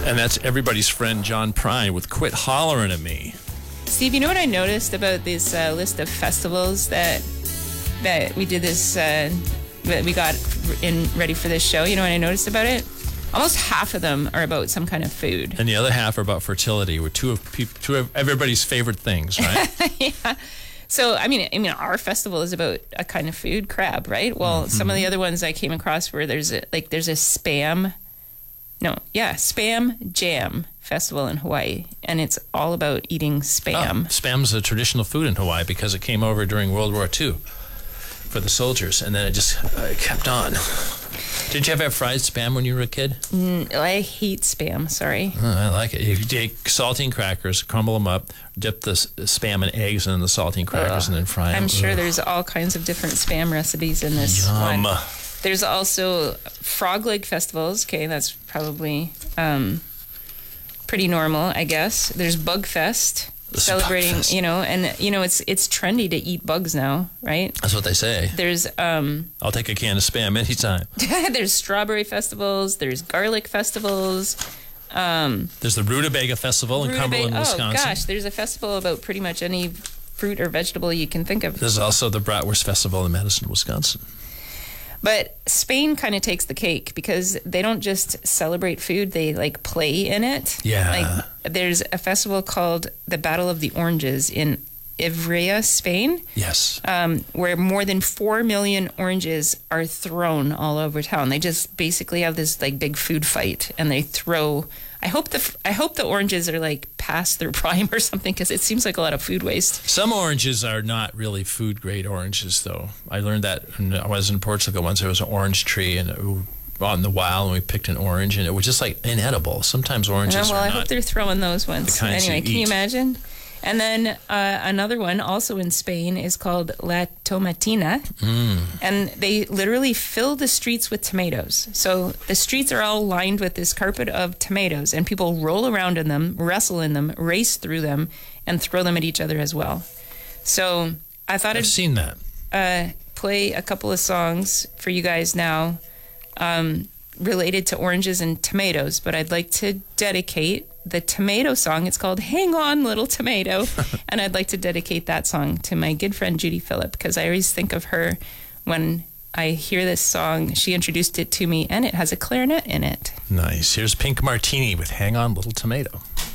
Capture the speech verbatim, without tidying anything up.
And that's everybody's friend John Prine with Quit Hollering at Me. Steve, you know what I noticed about this uh, list of festivals that that we did this, uh, that we got in ready for this show? You know what I noticed about it? Almost half of them are about some kind of food. And the other half are about fertility, with two of, peop- two of everybody's favorite things, right? Yeah. So, I mean, I mean, our festival is about a kind of food, crab, right? Well, mm-hmm. some of the other ones I came across where there's a, like, there's a spam, no, yeah, spam jam festival in Hawaii, and it's all about eating spam. Oh, spam's a traditional food in Hawaii because it came over during World War Two for the soldiers, and then it just uh, kept on. Did you ever have fried spam when you were a kid? Mm, I hate spam, sorry. Oh, I like it. You take saltine crackers, crumble them up, dip the s- spam in eggs and then the saltine crackers, Ugh. and then fry them. I'm sure Ugh. there's all kinds of different spam recipes in this Yum. one. There's also frog leg festivals. Okay, that's probably um, pretty normal, I guess. There's Bug Fest. This Celebrating, Bug Fest. you know, and you know it's it's trendy to eat bugs now, right? That's what they say. There's um I'll take a can of spam anytime. there's strawberry festivals, there's garlic festivals. Um There's the Rutabaga Festival in Rutabaga, Cumberland, oh, Wisconsin. gosh, there's a festival about pretty much any fruit or vegetable you can think of. There's also the Bratwurst Festival in Madison, Wisconsin. But Spain kind of takes the cake because they don't just celebrate food, they like play in it. Yeah. Like there's a festival called the Battle of the Oranges in Ivrea, Spain. Yes. Um, where more than four million oranges are thrown all over town. They just basically have this like big food fight, and they throw. I hope the I hope the oranges are like past their prime or something, because it seems like a lot of food waste. Some oranges are not really food grade oranges, though. I learned that when I was in Portugal once. There was an orange tree and it, out in the wild, and we picked an orange, and it was just like inedible. Sometimes oranges Uh, well, are I not hope they're throwing those ones. the kinds Anyway, you can you eat. imagine? And then uh, another one, also in Spain, is called La Tomatina. Mm. And they literally fill the streets with tomatoes. So the streets are all lined with this carpet of tomatoes, and people roll around in them, wrestle in them, race through them, and throw them at each other as well. So I thought I've I'd seen that. uh, play a couple of songs for you guys now um, related to oranges and tomatoes, but I'd like to dedicate the tomato song. It's called Hang On Little Tomato, and I'd like to dedicate that song to my good friend Judy Phillip, because I always think of her when I hear this song. She introduced it to me, and it has a clarinet in it. Nice. Here's Pink Martini with Hang On Little Tomato.